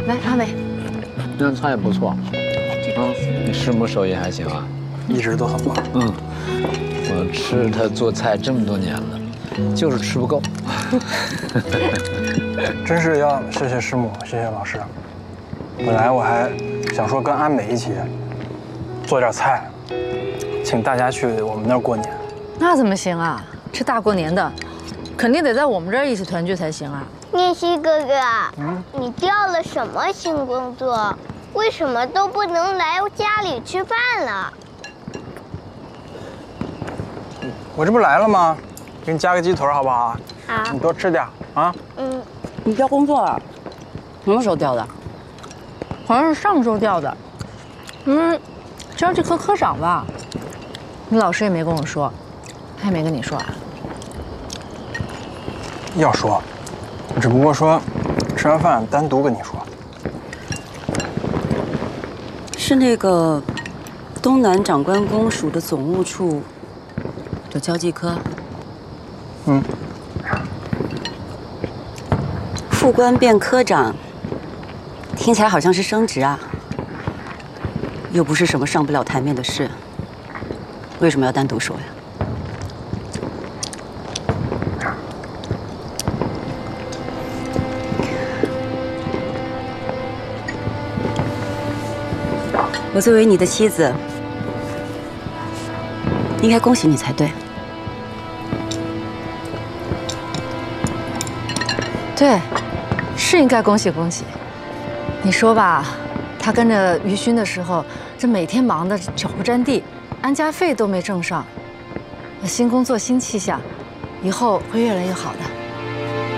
来，阿美， 那菜也不错，你师母手艺还行啊？ 一直都很棒。 我吃她做菜这么多年了，就是吃不够。 真是要谢谢师母，谢谢老师。本来我还想说跟阿美一起做点菜，请大家去我们那儿过年。 那怎么行啊？这大过年的，肯定得在我们这儿一起团聚才行啊。 念希哥哥，你调了什么新工作？为什么都不能来家里吃饭了？ 我这不来了吗？给你加个鸡腿好不好？ 好。 你多吃点啊。 你调工作了？什么时候调的？好像是上周调的。交际科科长吧？你老师也没跟我说，他也没跟你说啊？ 要说，我只不过说吃完饭单独跟你说。 是那个东南长官公署的总务处的交际科。副官变科长，听起来好像是升职啊，又不是什么上不了台面的事，为什么要单独说呀？我作为你的妻子，应该恭喜你才对。 对，是应该恭喜恭喜。你说吧，他跟着于勋的时候，这每天忙得脚不沾地，安家费都没挣上。新工作新气象，以后会越来越好的。